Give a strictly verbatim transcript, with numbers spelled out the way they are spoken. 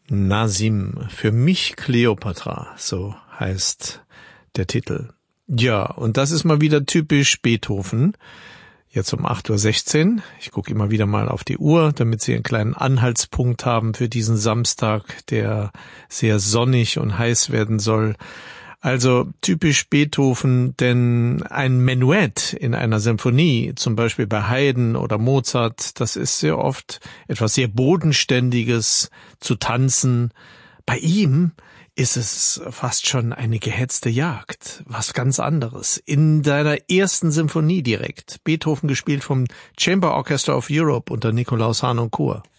Nazim, für mich Kleopatra, so heißt der Titel. Ja, und das ist mal wieder typisch Beethoven. Jetzt um acht Uhr sechzehn. Ich gucke immer wieder mal auf die Uhr, damit Sie einen kleinen Anhaltspunkt haben für diesen Samstag, der sehr sonnig und heiß werden soll. Also typisch Beethoven, denn ein Menuett in einer Symphonie, zum Beispiel bei Haydn oder Mozart, das ist sehr oft etwas sehr Bodenständiges zu tanzen. Bei ihm ist es fast schon eine gehetzte Jagd, was ganz anderes. In seiner ersten Symphonie direkt, Beethoven gespielt vom Chamber Orchestra of Europe unter Nikolaus Harnoncourt.